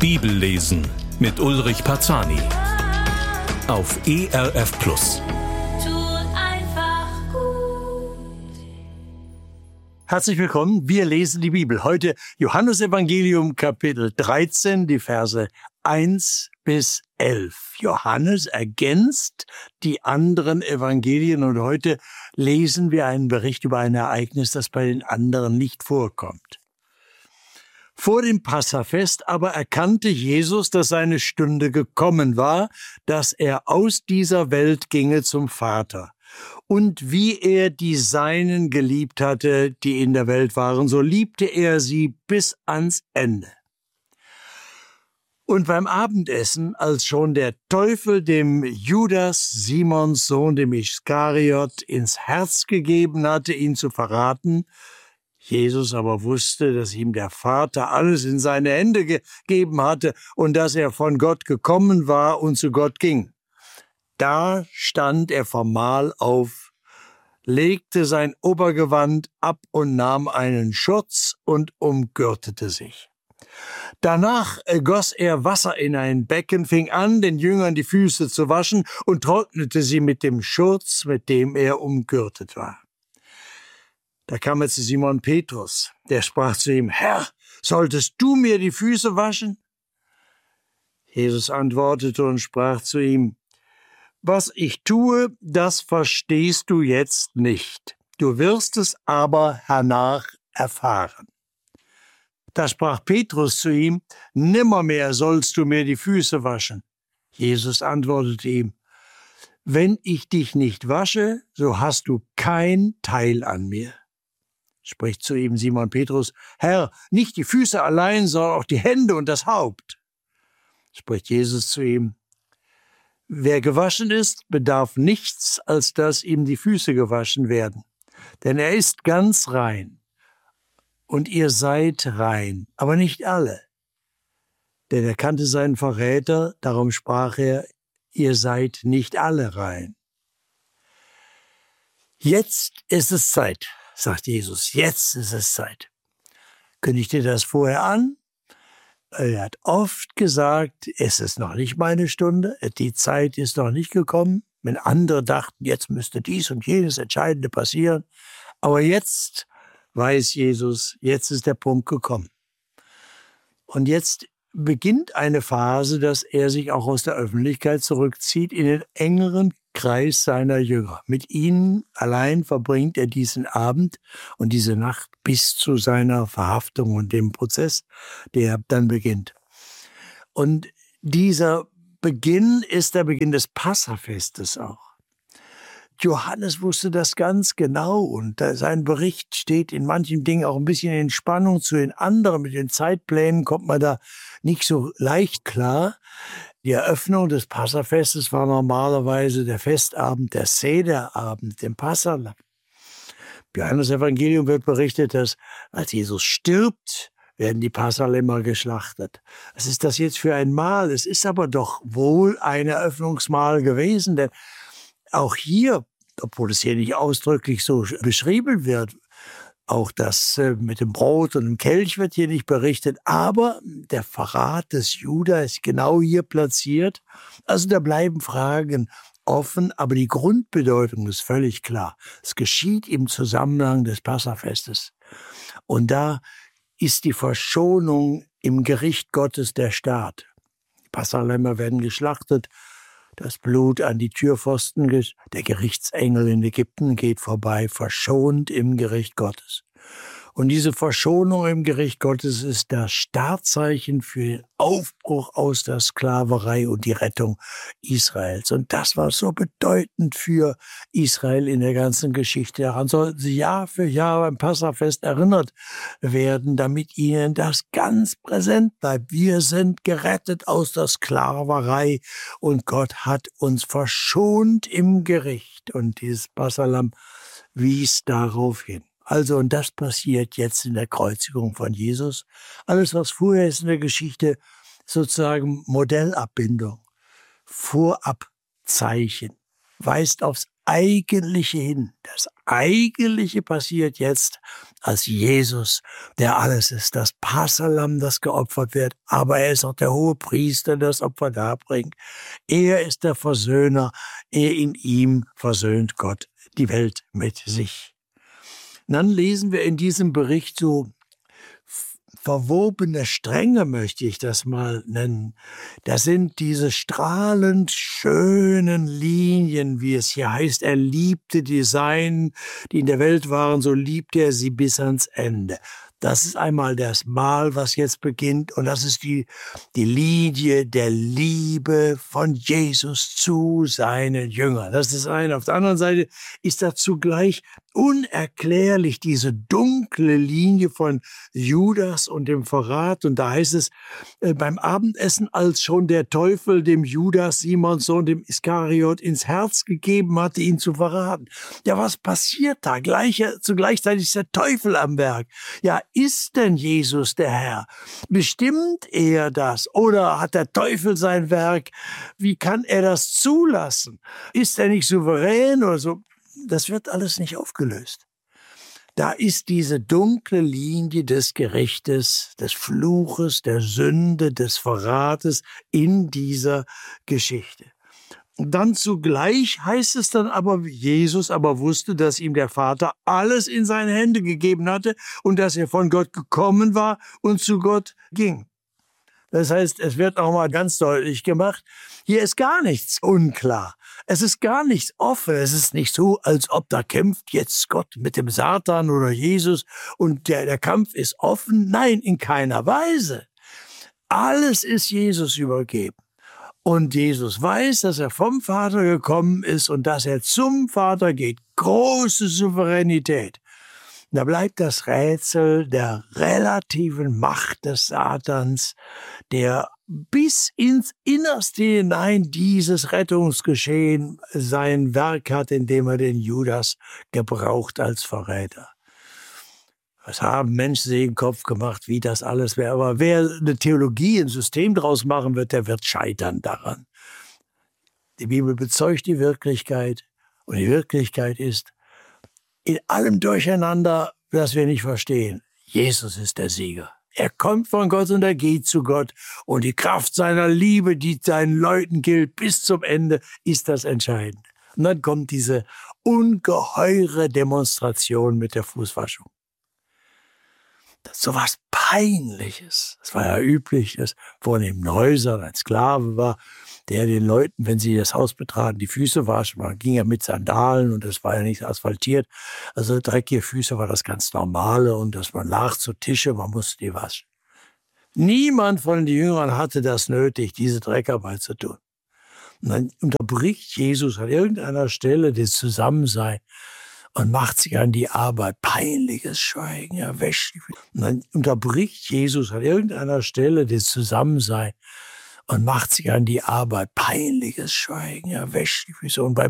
Bibel lesen mit Ulrich Parzani auf ERF Plus. Herzlich willkommen, wir lesen die Bibel. Heute Johannesevangelium Kapitel 13, die Verse 1 bis 11. Johannes ergänzt die anderen Evangelien und heute lesen wir einen Bericht über ein Ereignis, das bei den anderen nicht vorkommt. Vor dem Passafest aber erkannte Jesus, dass seine Stunde gekommen war, dass er aus dieser Welt ginge zum Vater. Und wie er die Seinen geliebt hatte, die in der Welt waren, so liebte er sie bis ans Ende. Und beim Abendessen, als schon der Teufel dem Judas, Simons Sohn, dem Iskariot, ins Herz gegeben hatte, ihn zu verraten, Jesus aber wusste, dass ihm der Vater alles in seine Hände gegeben hatte und dass er von Gott gekommen war und zu Gott ging. Da stand er vom Mahl auf, legte sein Obergewand ab und nahm einen Schurz und umgürtete sich. Danach goss er Wasser in ein Becken, fing an, den Jüngern die Füße zu waschen und trocknete sie mit dem Schurz, mit dem er umgürtet war. Da kam er zu Simon Petrus, der sprach zu ihm: Herr, solltest du mir die Füße waschen? Jesus antwortete und sprach zu ihm: Was ich tue, das verstehst du jetzt nicht. Du wirst es aber hernach erfahren. Da sprach Petrus zu ihm: Nimmermehr sollst du mir die Füße waschen. Jesus antwortete ihm: Wenn ich dich nicht wasche, so hast du kein Teil an mir. Spricht zu ihm Simon Petrus: Herr, nicht die Füße allein, sondern auch die Hände und das Haupt. Spricht Jesus zu ihm: Wer gewaschen ist, bedarf nichts, als dass ihm die Füße gewaschen werden. Denn er ist ganz rein. Und ihr seid rein, aber nicht alle. Denn er kannte seinen Verräter, darum sprach er: Ihr seid nicht alle rein. Jetzt ist es Zeit, sagt Jesus, jetzt ist es Zeit. Kündigt ihr das vorher an? Er hat oft gesagt, es ist noch nicht meine Stunde, die Zeit ist noch nicht gekommen. Wenn andere dachten, jetzt müsste dies und jenes Entscheidende passieren. Aber jetzt weiß Jesus, jetzt ist der Punkt gekommen. Und jetzt beginnt eine Phase, dass er sich auch aus der Öffentlichkeit zurückzieht in den engeren Kreis seiner Jünger. Mit ihnen allein verbringt er diesen Abend und diese Nacht bis zu seiner Verhaftung und dem Prozess, der dann beginnt. Und dieser Beginn ist der Beginn des Passafestes auch. Johannes wusste das ganz genau und sein Bericht steht in manchen Dingen auch ein bisschen in Spannung zu den anderen. Mit den Zeitplänen kommt man da nicht so leicht klar. Die Eröffnung des Passafestes war normalerweise der Festabend, der Sederabend, dem Passalam. Im Johannesevangelium wird berichtet, dass als Jesus stirbt, werden die Passalämmer geschlachtet. Was ist das jetzt für ein Mahl? Es ist aber doch wohl ein Eröffnungsmahl gewesen, denn auch hier, obwohl es hier nicht ausdrücklich so beschrieben wird, auch das mit dem Brot und dem Kelch wird hier nicht berichtet, aber der Verrat des Judas ist genau hier platziert. Also da bleiben Fragen offen, aber die Grundbedeutung ist völlig klar. Es geschieht im Zusammenhang des Passafestes. Und da ist die Verschonung im Gericht Gottes der Start. Die Passalämmer werden geschlachtet. Das Blut an die Türpfosten, der Gerichtsengel in Ägypten geht vorbei, verschont im Gericht Gottes. Und diese Verschonung im Gericht Gottes ist das Startzeichen für den Aufbruch aus der Sklaverei und die Rettung Israels. Und das war so bedeutend für Israel in der ganzen Geschichte. Daran sollten sie Jahr für Jahr beim Passafest erinnert werden, damit ihnen das ganz präsent bleibt. Wir sind gerettet aus der Sklaverei und Gott hat uns verschont im Gericht. Und dieses Passalam wies darauf hin. Also, und das passiert jetzt in der Kreuzigung von Jesus. Alles, was vorher ist in der Geschichte, sozusagen Modellabbindung, Vorabzeichen, weist aufs Eigentliche hin. Das Eigentliche passiert jetzt, als Jesus, der alles ist, das Passahlamm, das geopfert wird, aber er ist auch der Hohepriester, der das Opfer darbringt. Er ist der Versöhner, in ihm versöhnt Gott die Welt mit sich. Und dann lesen wir in diesem Bericht so verwobene Stränge, möchte ich das mal nennen. Das sind diese strahlend schönen Linien, wie es hier heißt. Er liebte die Seinen, die in der Welt waren, so liebte er sie bis ans Ende. Das ist einmal das Mahl, was jetzt beginnt, und das ist die Linie der Liebe von Jesus zu seinen Jüngern. Das ist das eine. Auf der anderen Seite ist da zugleich unerklärlich diese dunkle Linie von Judas und dem Verrat. Und da heißt es beim Abendessen, als schon der Teufel dem Judas, Simons Sohn, dem Iskariot, ins Herz gegeben hatte, ihn zu verraten. Ja, was passiert da? Zugleichzeitig ist der Teufel am Werk. Ja, ist denn Jesus der Herr? Bestimmt er das? Oder hat der Teufel sein Werk? Wie kann er das zulassen? Ist er nicht souverän oder so? Das wird alles nicht aufgelöst. Da ist diese dunkle Linie des Gerichtes, des Fluches, der Sünde, des Verrates in dieser Geschichte. Und dann zugleich heißt es dann aber, Jesus aber wusste, dass ihm der Vater alles in seine Hände gegeben hatte und dass er von Gott gekommen war und zu Gott ging. Das heißt, es wird auch mal ganz deutlich gemacht, hier ist gar nichts unklar. Es ist gar nichts offen. Es ist nicht so, als ob da kämpft jetzt Gott mit dem Satan oder Jesus und der Kampf ist offen. Nein, in keiner Weise. Alles ist Jesus übergeben. Und Jesus weiß, dass er vom Vater gekommen ist und dass er zum Vater geht. Große Souveränität. Da bleibt das Rätsel der relativen Macht des Satans, der bis ins Innerste hinein dieses Rettungsgeschehen sein Werk hat, indem er den Judas gebraucht als Verräter. Was haben Menschen sich in den Kopf gemacht, wie das alles wäre. Aber wer eine Theologie, ein System draus machen wird, der wird scheitern daran. Die Bibel bezeugt die Wirklichkeit. Und die Wirklichkeit ist, in allem Durcheinander, das wir nicht verstehen, Jesus ist der Sieger. Er kommt von Gott und er geht zu Gott. Und die Kraft seiner Liebe, die seinen Leuten gilt bis zum Ende, ist das Entscheidende. Und dann kommt diese ungeheure Demonstration mit der Fußwaschung. Das ist so was Peinliches. Das war ja üblich, dass vornehm in Häusern ein Sklave war, der den Leuten, wenn sie das Haus betraten, die Füße waschen. Man ging ja mit Sandalen und das war ja nicht asphaltiert. Also dreckige Füße war das ganz Normale und dass man lag zu Tische, man musste die waschen. Niemand von den Jüngern hatte das nötig, diese Dreckarbeit zu tun. Und dann unterbricht Jesus an irgendeiner Stelle das Zusammensein und macht sich an die Arbeit. Peinliches Schweigen, er wäscht die Füße. Und dann unterbricht Jesus an irgendeiner Stelle das Zusammensein und macht sich an die Arbeit. Peinliches Schweigen, er wäscht die Füße. Und beim